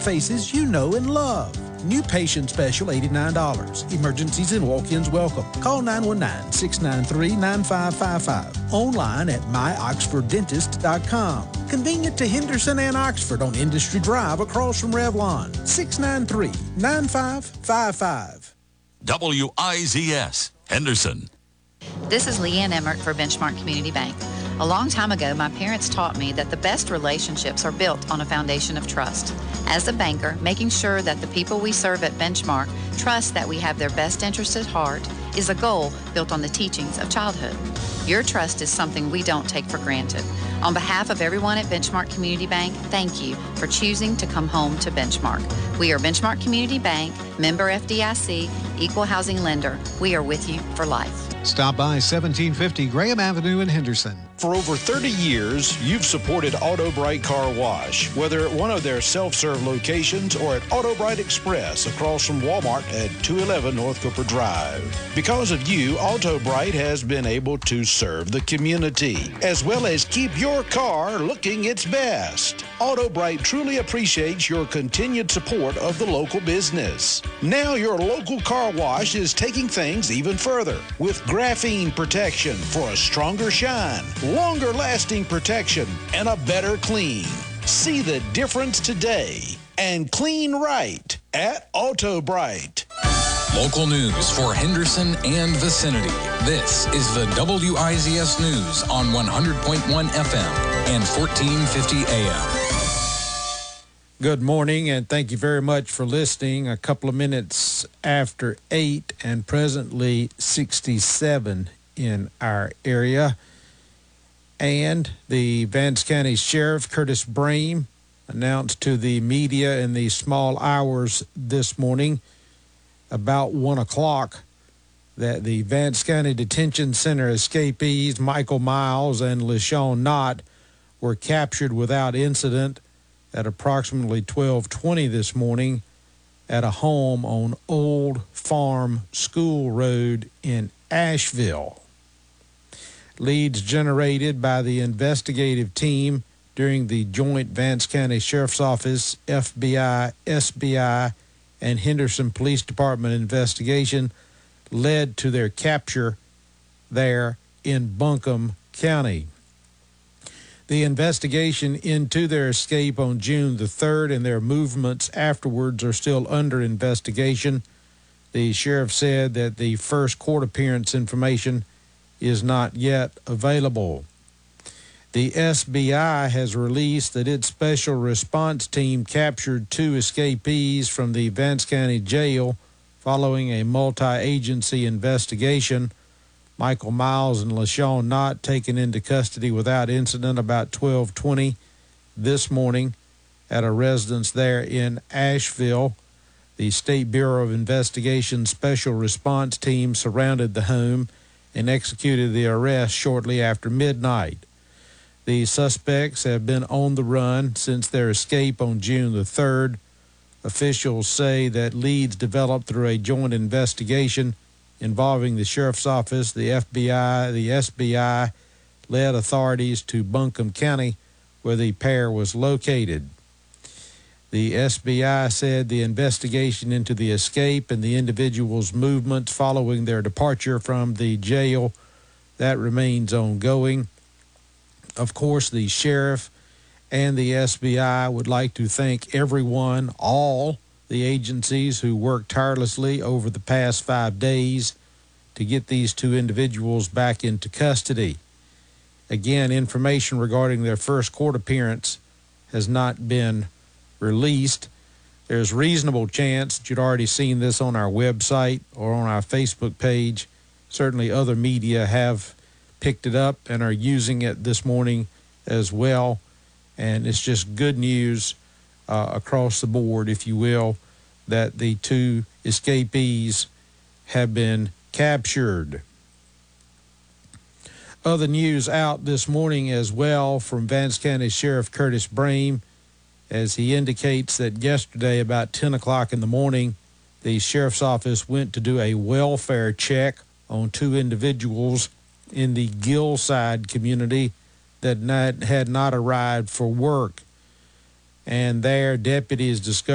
faces you know and love. New patient special, $89. Emergencies and walk-ins welcome. Call 919-693-9555. Online at myoxforddentist.com. Convenient to Henderson and Oxford on Industry Drive across from Revlon. 693-9555. WIZS, Henderson. This is Leanne Emmert for Benchmark Community Bank. A long time ago, my parents taught me that the best relationships are built on a foundation of trust. As a banker, making sure that the people we serve at Benchmark trust that we have their best interests at heart is a goal built on the teachings of childhood. Your trust is something we don't take for granted. On behalf of everyone at Benchmark Community Bank, thank you for choosing to come home to Benchmark. We are Benchmark Community Bank, member FDIC, equal housing lender. We are with you for life. Stop by 1750 Graham Avenue in Henderson. For over 30 years, you've supported Auto Bright Car Wash, whether at one of their self-serve locations or at Auto Bright Express across from Walmart at 211 North Cooper Drive. Because of you, Auto Bright has been able to serve the community, as well as keep your car looking its best. Auto Bright truly appreciates your continued support of the local business. Now your local car wash is taking things even further with graphene protection for a stronger shine, longer lasting protection, and a better clean. See the difference today and clean right at Auto Bright. Local news for Henderson and vicinity. This is the WIZS News on 100.1 FM and 1450 AM. Good morning, and thank you very much for listening. A couple of minutes after 8 and presently 67 in our area. And the Vance County Sheriff, Curtis Brame, announced to the media in the small hours this morning about 1 o'clock that the Vance County Detention Center escapees Michael Miles and LaShawn Knott were captured without incident at approximately 12:20 this morning at a home on Old Farm School Road in Asheville. Leads generated by the investigative team during the joint Vance County Sheriff's Office, FBI, SBI, and Henderson Police Department investigation led to their capture there in Buncombe County. The investigation into their escape on June the 3rd and their movements afterwards are still under investigation. The sheriff said that the first court appearance information is not yet available. The SBI has released that its special response team captured 2 escapees from the Vance County Jail following a multi-agency investigation. Michael Miles and LaShawn Knott taken into custody without incident about 12:20 this morning at a residence there in Asheville. The State Bureau of Investigation Special Response Team surrounded the home and executed the arrest shortly after midnight. The suspects have been on the run since their escape on June the 3rd. Officials say that leads developed through a joint investigation involving the Sheriff's Office, the FBI, the SBI, led authorities to Buncombe County, where the pair was located. The SBI said the investigation into the escape and the individuals' movements following their departure from the jail, that remains ongoing. Of course, the sheriff and the SBI would like to thank everyone, all the agencies who worked tirelessly over the past 5 days to get these 2 individuals back into custody. Again, information regarding their first court appearance has not been released. There's reasonable chance that you'd already seen this on our website or on our Facebook page. Certainly other media have picked it up and are using it this morning as well. And it's just good news across the board, if you will, that the 2 escapees have been captured. Other news out this morning as well from Vance County Sheriff Curtis Brame, as he indicates that yesterday about 10 o'clock in the morning, the sheriff's office went to do a welfare check on 2 individuals in the Gillside community that had not arrived for work. And there, deputies discovered